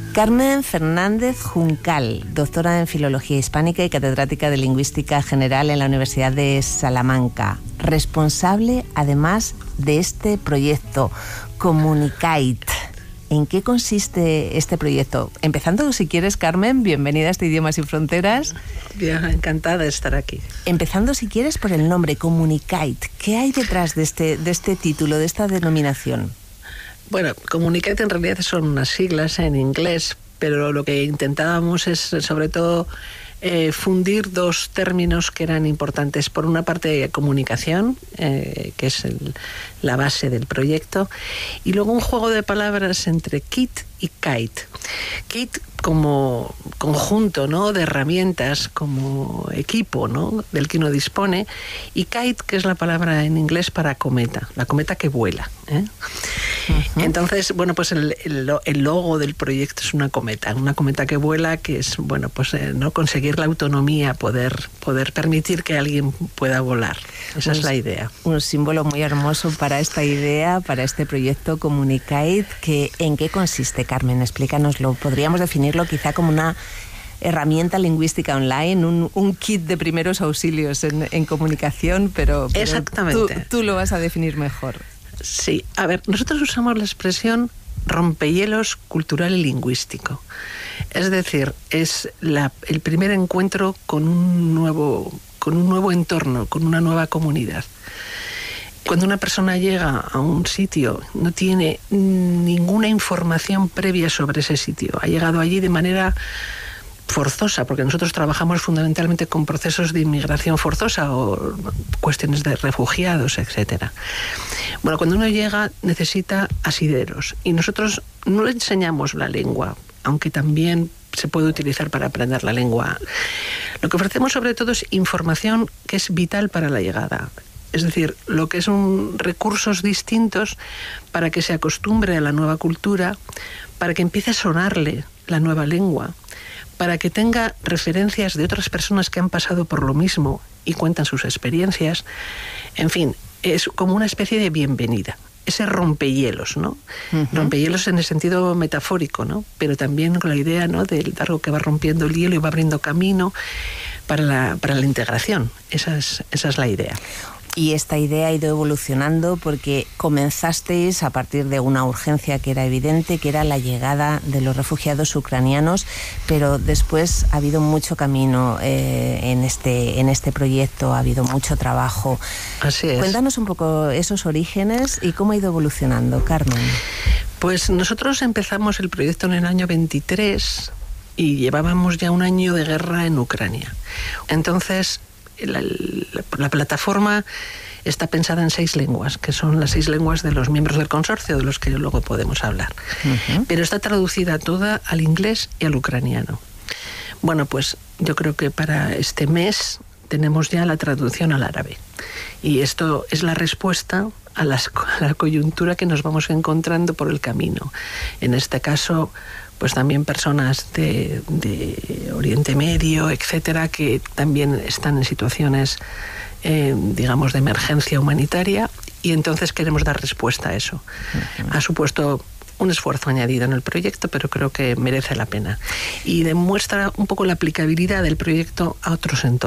Carmen Fernández Juncal, doctora en Filología Hispánica y catedrática de Lingüística General en la Universidad de Salamanca, responsable además de este proyecto Comunicate. ¿En qué consiste este proyecto? Empezando, si quieres, Carmen, bienvenida a este Idiomas sin Fronteras. Bien, encantada de estar aquí. Empezando, si quieres, por el nombre, Comunicate. ¿Qué hay detrás de este título, de esta denominación? Bueno, Comunicate en realidad son unas siglas en inglés, pero lo que intentábamos es, sobre todo, fundir dos términos que eran importantes. Por una parte, comunicación, que es la base del proyecto, y luego un juego de palabras entre kit y kite. Kit como conjunto, ¿no?, de herramientas, como equipo, ¿no?, del que uno dispone, y kite, que es la palabra en inglés para cometa, la cometa que vuela, ¿eh? Uh-huh. Entonces, bueno, pues el logo del proyecto es una cometa que vuela, que es, bueno, pues no conseguir la autonomía, poder permitir que alguien pueda volar. Esa es la idea. Un símbolo muy hermoso para esta idea, para este proyecto Comunicate. ¿En qué consiste, Carmen? Explícanoslo. Podríamos definirlo quizá como una herramienta lingüística online, un kit de primeros auxilios en comunicación, pero exactamente. Tú lo vas a definir mejor. Sí, a ver, nosotros usamos la expresión rompehielos cultural y lingüístico. Es decir, es el primer encuentro con un nuevo entorno, con una nueva comunidad. Cuando una persona llega a un sitio, no tiene ninguna información previa sobre ese sitio. Ha llegado allí de manera forzosa, porque nosotros trabajamos fundamentalmente con procesos de inmigración forzosa o cuestiones de refugiados, etcétera. Bueno, cuando uno llega necesita asideros y nosotros no le enseñamos la lengua, aunque también se puede utilizar para aprender la lengua. Lo que ofrecemos sobre todo es información que es vital para la llegada. Es decir, lo que son recursos distintos para que se acostumbre a la nueva cultura, para que empiece a sonarle la nueva lengua, para que tenga referencias de otras personas que han pasado por lo mismo y cuentan sus experiencias. En fin, es como una especie de bienvenida. Ese rompehielos, ¿no? Uh-huh. Rompehielos en el sentido metafórico, ¿no? Pero también con la idea, ¿no?, de algo que va rompiendo el hielo y va abriendo camino para la integración. Esa es la idea. Y esta idea ha ido evolucionando porque comenzasteis a partir de una urgencia que era evidente, que era la llegada de los refugiados ucranianos, pero después ha habido mucho camino en este proyecto, ha habido mucho trabajo. Así es. Cuéntanos un poco esos orígenes y cómo ha ido evolucionando, Carmen. Pues nosotros empezamos el proyecto en el año 23 y llevábamos ya un año de guerra en Ucrania. Entonces, la plataforma está pensada en 6 lenguas, que son las 6 lenguas de los miembros del consorcio, de los que luego podemos hablar. Uh-huh. Pero está traducida toda al inglés y al ucraniano. Bueno, pues yo creo que para este mes tenemos ya la traducción al árabe. Y esto es la respuesta a la coyuntura que nos vamos encontrando por el camino. En este caso, pues también personas de Oriente Medio, etcétera, que también están en situaciones, digamos, de emergencia humanitaria, y entonces queremos dar respuesta a eso. Uh-huh. Ha supuesto un esfuerzo añadido en el proyecto, pero creo que merece la pena. Y demuestra un poco la aplicabilidad del proyecto a otros entornos.